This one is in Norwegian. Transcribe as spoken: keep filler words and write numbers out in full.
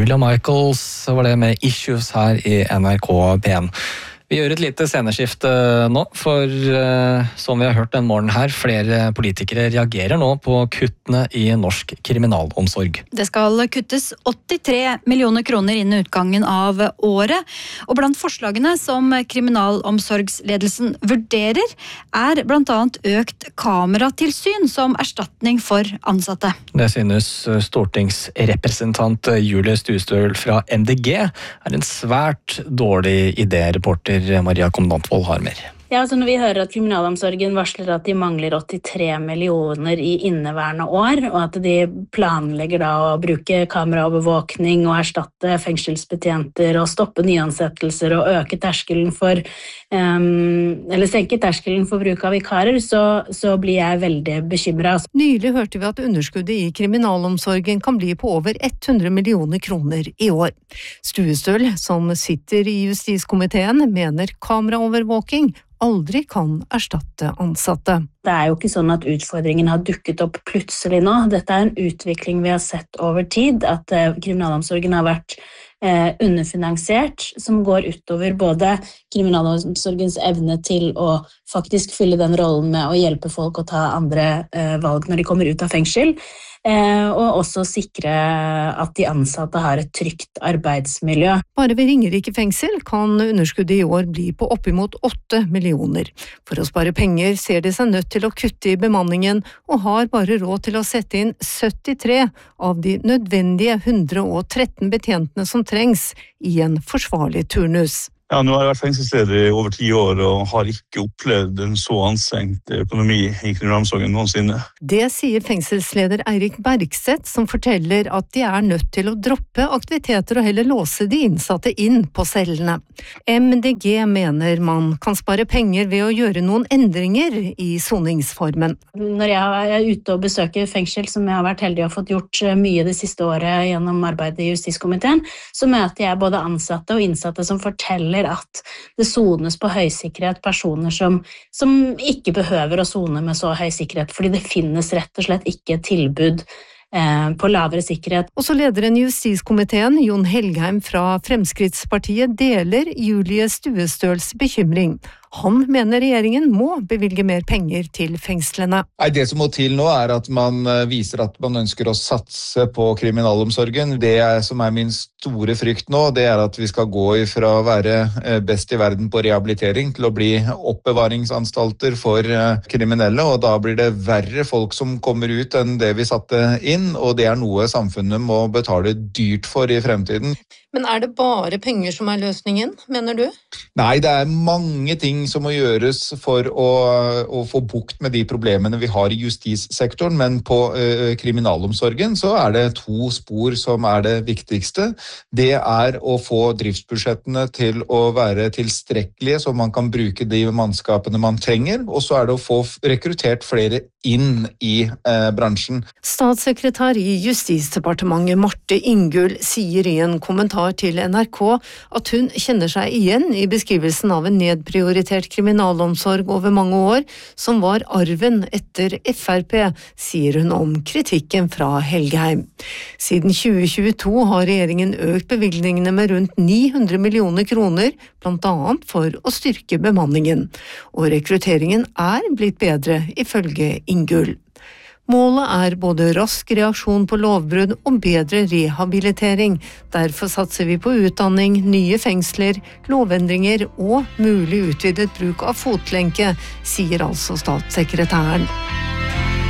Julia Michaels var det med Issues her i N R K P en. Vi gjør et lite sceneskifte nå, for som vi har hørt den morgenen her, flere politikere reagerer nå på kuttene i norsk kriminalomsorg. Det skal kuttes åttitre millioner kroner innen utgangen av året, og blant forslagene som kriminalomsorgsledelsen vurderer, er blant annet økt kameratilsyn som erstatning for ansatte. Det synes stortingsrepresentant Julie Stuestøl fra M D G er en svært dårlig idé, reporter Maria Kommandantvold har mer. Ja, altså når vi hører at kriminalomsorgen varsler at de mangler åttitre millioner i inneværende år, og at de planlegger da å bruke kameraovervåkning og erstatte fengselsbetjenter og stoppe nyansettelser og øke terskelen for, um, eller senke terskelen for bruk av vikarer, så, så blir jeg veldig bekymret. Nylig hørte vi at underskuddet i kriminalomsorgen kan bli på over hundre millioner kroner i år. Stuestøl, som sitter i justiskomiteen, mener kameraovervåking aldri kan erstatte ansatte. Det er jo ikke sånn at utfordringen har dukket opp plutselig nå. Dette er en utvikling vi har sett over tid, at eh, kriminalomsorgen har vært eh, underfinansiert, som går utover både kriminalomsorgens evne til å faktisk fylle den rollen med å hjelpe folk å ta andre eh, valg når de kommer ut av fengsel, eh, og også sikre at de ansatte har et trygt arbeidsmiljø. Bare ved Ringerike fengsel kan underskuddet i år bli på oppimot åtte millioner. For å spare penger ser de seg nødt til å kutte i bemanningen, og har bare råd til å sette inn syttitre av de nødvendige hundre og tretten betjentene som trengs i en forsvarlig turnus. Ja, nå har jeg vært fengselsleder i over ti år og har ikke opplevd en så anstrengt økonomi i kriminalomsorgen noensinne. Det sier fengselsleder Eirik Bergseth, som forteller at de er nødt til å droppe aktiviteter og heller låse de innsatte inn på cellene. M D G mener man kan spare penger ved å gjøre noen endringer i soningsformen. Når jeg er ute og besøker fengsel, som jeg har vært heldig å fått gjort mye det siste året gjennom arbeidet i justiskomiteen, så møter jeg både ansatte og innsatte som forteller at det sones på høysikkerhet personer som, som ikke behøver å sone med så høy sikkerhet, fordi det finnes rett og slett ikke tilbud eh, på lavere sikkerhet. Også lederen i justiskomiteen, Jon Helgheim fra Fremskrittspartiet, deler Julie Stuestøls bekymring. Han mener regjeringen må bevilge mer penger til fengslene. Nei, det som må til nå er at man viser at man ønsker å satse på kriminalomsorgen. Det er, som er min store frykt nå, det er at vi skal gå fra å være best i verden på rehabilitering til å bli oppbevaringsanstalter for kriminelle, og da blir det verre folk som kommer ut enn det vi satte inn, og det er noe samfunnet må betale dyrt for i fremtiden. Men er det bare penger som er løsningen, mener du? Nei, det er mange ting som må gjøres for å, å få bukt med de problemene vi har i justissektoren, men på uh, kriminalomsorgen så er det to spor som er det viktigste. Det er å få driftsbudsjettene til å være tilstrekkelige, så man kan bruke de mannskapene man trenger, og så er det å få rekruttert flere inn i uh, bransjen. Statssekretær i Justisdepartementet Marte Ingull sier i en kommentar til N R K at hun kjenner seg igjen i beskrivelsen av en nedprioritert kriminalomsorg over mange år, som var arven etter F R P, sier hun om kritikken fra Helgheim. Siden tjue tjueto har regjeringen økt bevilgningene med rundt ni hundre millioner kroner, blant annet for å styrke bemanningen. Og rekrutteringen er blitt bedre, ifølge Ingull. Målet er både rask reaksjon på lovbrudd og bedre rehabilitering. Derfor satser vi på utdanning, nye fengsler, lovendringer og mulig utvidet bruk av fotlenke, sier altså statssekretæren.